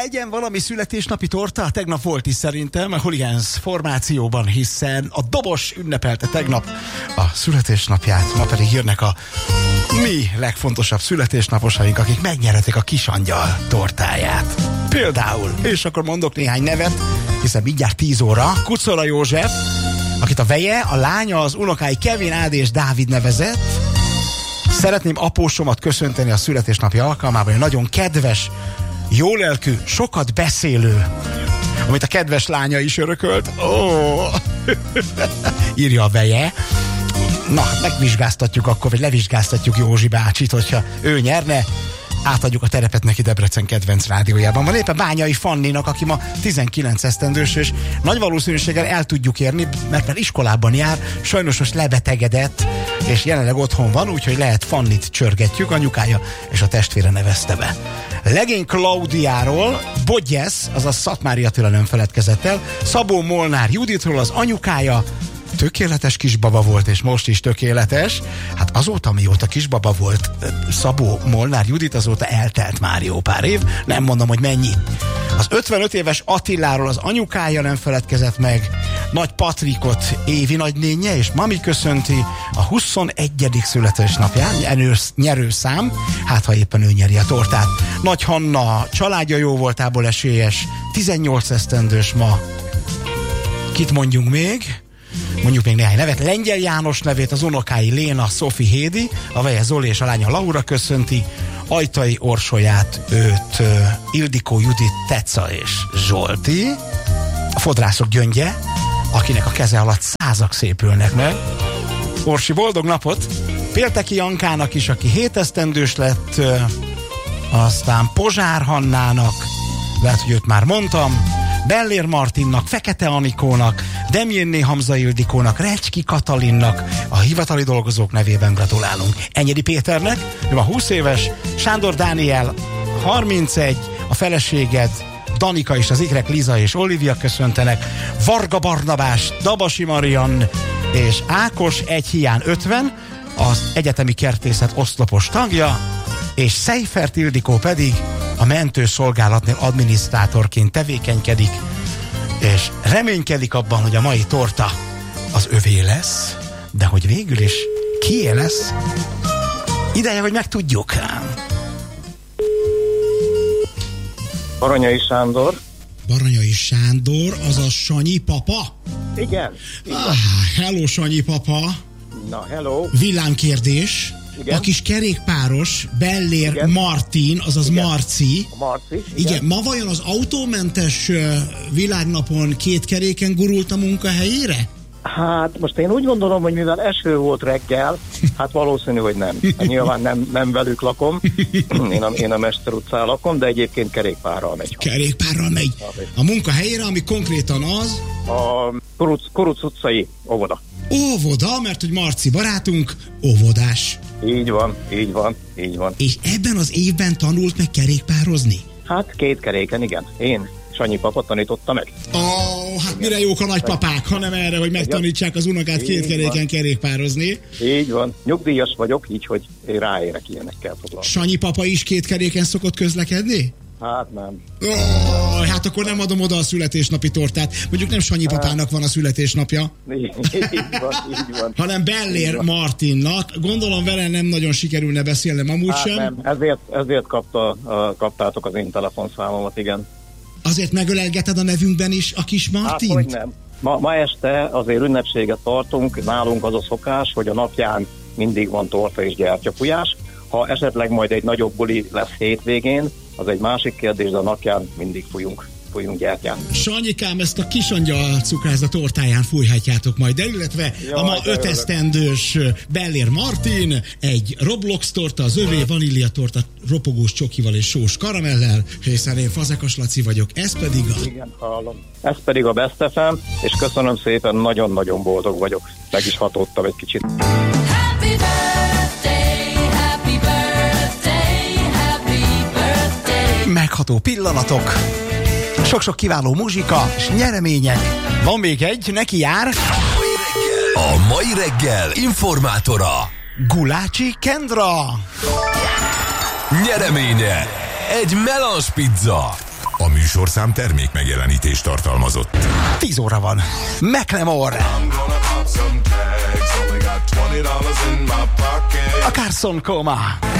legyen valami születésnapi torta? Tegnap volt is szerintem a Hooligans formációban, hiszen a Dobos ünnepelte tegnap a születésnapját, ma pedig jönnek a mi legfontosabb születésnaposaink, akik megnyerhetik a Kisangyal tortáját. Például, és akkor mondok néhány nevet, hiszen mindjárt 10 óra, Kucola József, akit a veje, a lánya, az unokái Kevin, Ádi és Dávid nevezett. Szeretném apósomat köszönteni a születésnapi alkalmában, egy nagyon kedves, jólelkű, sokat beszélő, amit a kedves lánya is örökölt. Írja a veje. Na, megvizsgáztatjuk akkor, vagy levizsgáztatjuk Józsi bácsit, hogyha ő nyerne, átadjuk a terepet neki Debrecen kedvenc rádiójában. Van éppen Bányai Fanninak, aki ma 19 esztendős, és nagy valószínűséggel el tudjuk érni, mert már iskolában jár, sajnos most lebetegedett, és jelenleg otthon van, úgyhogy lehet Fannit csörgetjük, anyukája és a testvére nevezte be. Legény Klaudiáról, Bogyesz, azaz Szatmári Attila nem feledkezett el, Szabó Molnár Juditról, az anyukája tökéletes kisbaba volt, és most is tökéletes. Hát azóta, mióta kisbaba volt Szabó Molnár Judit, azóta eltelt már jó pár év, nem mondom, hogy mennyi. Az 55 éves Attiláról az anyukája nem feledkezett meg, Nagy Patrikot Évi nagynénye és mami köszönti a 21. születésnapján, nyerőszám, hát ha éppen ő nyeri a tortát. Nagy Hanna családja jó voltából esélyes, 18 esztendős ma. Kit mondjunk még? Mondjuk még néhány nevet. Lengyel János nevét az unokái Léna, Szofi, Hédi, a veje Zoli és a lánya Laura köszönti, Ajtai Orsolyát, őt Ildikó, Judit, Teca és Zsolti, a fodrászok gyöngye, akinek a keze alatt százak szépülnek meg. Orsi, boldog napot! Pélteki Jankának is, aki 7 esztendős lett, aztán Pozsár Hannának, lehet, hogy őt már mondtam, Bellér Martinnak, Fekete Anikónak, Demjénné Hamza Ildikónak, Recski Katalinnak, a hivatali dolgozók nevében gratulálunk. Enyedi Péternek, ő a 20 éves, Sándor Dániel 31, a feleséged Danika és az ikrek Liza és Olivia köszöntenek, Varga Barnabás, Dabasi Marian és Ákos egy hiány 50, az egyetemi kertészet oszlopos tagja, és Seifert Ildikó pedig a mentőszolgálatnél adminisztrátorként tevékenykedik, és reménykedik abban, hogy a mai torta az övé lesz, de hogy végül is kié lesz, ideje, hogy megtudjuk. Baranyai Sándor. Baranyai Sándor, azaz Sanyi papa? Igen. Hello, Sanyi papa. Na, hello. Villámkérdés. Igen. A kis kerékpáros Bellér Igen. Martin, azaz Igen. Marci. Marci. Igen, ma vajon az autómentes világnapon 2 keréken gurult a munkahelyére? Hát most én úgy gondolom, hogy mivel eső volt reggel, hát valószínű, hogy nem. Hát nyilván nem velük lakom, én a Mester utcán lakom, de egyébként kerékpárral megy. Kerékpárral megy. A munkahelyére, ami konkrétan az? A Kuruc utcai óvoda. Óvoda, mert hogy Marci barátunk óvodás. Így van, így van, így van. És ebben az évben tanult meg kerékpározni? Hát 2 keréken, igen. Én Sanyi papa tanította meg. Hát mire jók a nagypapák, hanem erre, hogy megtanítsák az unokát 2 keréken kerékpározni. Így van. Nyugdíjas vagyok, így, hogy én ráérek ilyenekkel foglalkozni. Sanyi papa is 2 keréken szokott közlekedni? Hát nem. Hát akkor nem adom oda a születésnapi tortát. Mondjuk nem Sanyi papának van a születésnapja. Így van. Hanem Bellér Martinnak. Gondolom vele nem nagyon sikerülne beszélnem amúgy Hát sem. nem, ezért kaptátok az én telefonszámomat, igen. Azért megölelgeted a nevünkben is a kis Martint? Hát, hogy nem. Ma este azért ünnepséget tartunk, nálunk az a szokás, hogy a napján mindig van torta és gyertyafújás. Ha esetleg majd egy nagyobb buli lesz hétvégén, az egy másik kérdés, de a napján mindig fújunk gyertyát. Sanyikám, ezt a Kisangyal cukrászda tortáján fújhatjátok majd el, illetve a ma 5 esztendős Bellér Martin, egy Roblox torta, az övé vanília torta ropogós csokival és sós karamellel, hiszen én Fazekas Laci vagyok, ez pedig a... Igen, hallom. Ez pedig a Best FM, és köszönöm szépen, nagyon-nagyon boldog vagyok. Meg is hatódtam egy kicsit. Happy birthday, happy birthday, happy birthday. Megható pillanatok, sok-sok kiváló muzsika és nyeremények. Van még egy, neki jár. A mai reggel informátora Gulácsi Kendra. nyereménye egy melange pizza. A A műsorszám termék megjelenítést tartalmazott. 10 óra van. Macklemore. A Carson Coma.